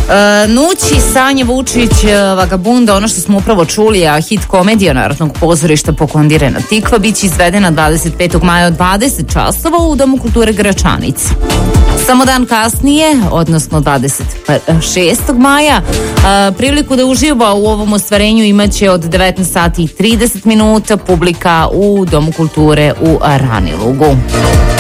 Nući Sanje Vučić, Vagabunda, ono što smo upravo čuli, a hit komedija Narodnog pozorišta Pokondirena Tikva biće izvedena 25. maja od 20 časova u Domu kulture Gračanica. Samo dan kasnije, odnosno 26. maja, priliku da uživa u ovom ostvarenju imaće od 19 sati i 30 minuta publika u Domu kulture u Ranilugu.